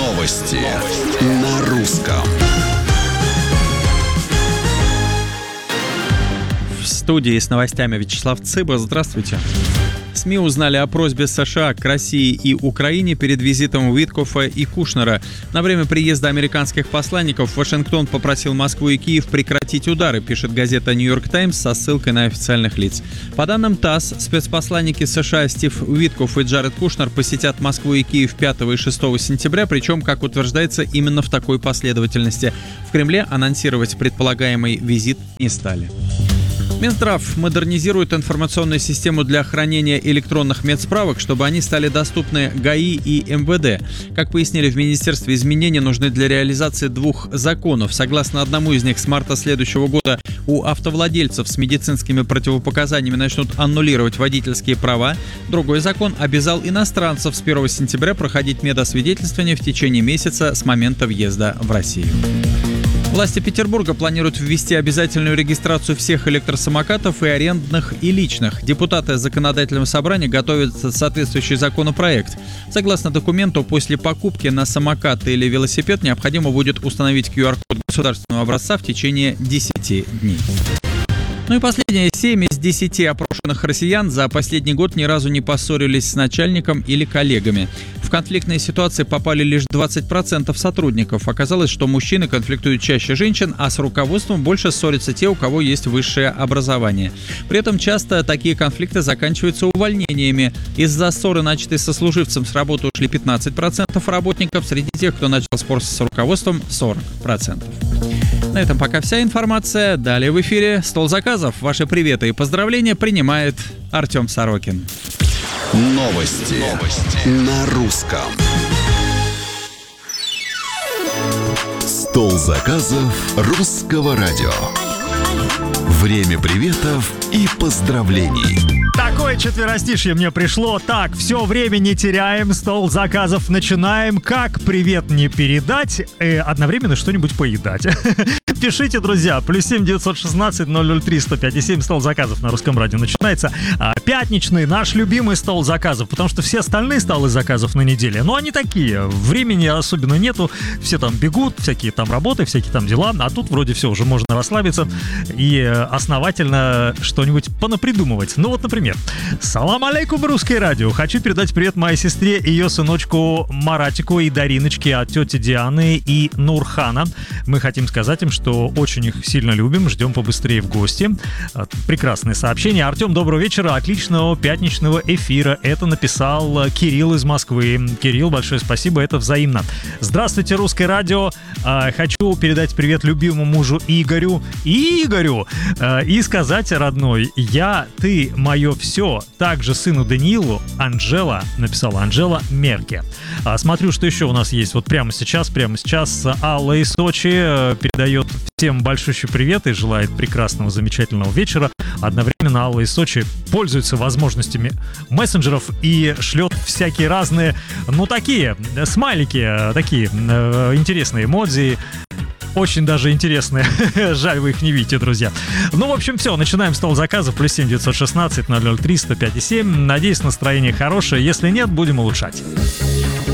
Новости на русском. В студии с новостями Вячеслав Цыба. Здравствуйте. СМИ узнали о просьбе США к России и Украине перед визитом Уиткофа и Кушнера. На время приезда американских посланников Вашингтон попросил Москву и Киев прекратить удары, пишет газета «Нью-Йорк Таймс» со ссылкой на официальных лиц. По данным ТАСС, спецпосланники США Стив Уиткоф и Джаред Кушнер посетят Москву и Киев 5 и 6 сентября, причем, как утверждается, именно в такой последовательности. В Кремле анонсировать предполагаемый визит не стали. Минздрав модернизирует информационную систему для хранения электронных медсправок, чтобы они стали доступны ГАИ и МВД. Как пояснили в Министерстве, изменения нужны для реализации двух законов. Согласно одному из них, с марта следующего года у автовладельцев с медицинскими противопоказаниями начнут аннулировать водительские права. Другой закон обязал иностранцев с 1 сентября проходить медосвидетельствование в течение месяца с момента въезда в Россию. Власти Петербурга планируют ввести обязательную регистрацию всех электросамокатов и арендных, и личных. Депутаты Законодательного собрания готовят соответствующий законопроект. Согласно документу, после покупки на самокат или велосипед необходимо будет установить QR-код государственного образца в течение 10 дней. Ну и последнее. 7 из 10 опрошенных россиян за последний год ни разу не поссорились с начальником или коллегами. В конфликтные ситуации попали лишь 20% сотрудников. Оказалось, что мужчины конфликтуют чаще женщин, а с руководством больше ссорятся те, у кого есть высшее образование. При этом часто такие конфликты заканчиваются увольнениями. Из-за ссоры, начатой сослуживцем, с работы ушли 15% работников. Среди тех, кто начал спор с руководством, 40%. На этом пока вся информация. Далее в эфире «Стол заказов». Ваши приветы и поздравления принимает Артем Сорокин. Новости на русском. Стол заказов русского радио. Время приветов и поздравлений. Такое четверостишье мне пришло. Так, все время не теряем, стол заказов начинаем. Как привет не передать, одновременно что-нибудь поедать. Пишите, друзья, +7 916 003 105 7. Стол заказов на русском радио начинается. Пятничный, наш любимый стол заказов, потому что все остальные столы заказов на неделе, ну, они такие, времени особенно нету, все там бегут, всякие там работы, всякие там дела, а тут вроде все, уже можно расслабиться и основательно что-нибудь понапридумывать. Ну вот, например, салам алейкум, русское радио. Хочу передать привет моей сестре и ее сыночку Маратику и Дариночке от тети Дианы и Нурхана. Мы хотим сказать им, что очень их сильно любим, ждем побыстрее в гости. Прекрасное сообщение. Артем, доброго вечера, отличного пятничного эфира. Это написал Кирилл из Москвы. Кирилл, большое спасибо, это взаимно. Здравствуйте, русское радио. Хочу передать привет любимому мужу Игорю и сказать, родной, я, ты, мое все. Также сыну Даниилу Анжела, написала Анжела Мерке. Смотрю, что еще у нас есть. Вот прямо сейчас Алла из Сочи передает всем большущий привет и желает прекрасного, замечательного вечера. Одновременно Алла из Сочи пользуется возможностями мессенджеров и шлет всякие разные, ну, такие смайлики, такие интересные эмодзи. Очень даже интересные. Жаль, вы их не видите, друзья. Ну, в общем, все. Начинаем стол заказов. +7 916 003 105 7. Надеюсь, настроение хорошее. Если нет, будем улучшать.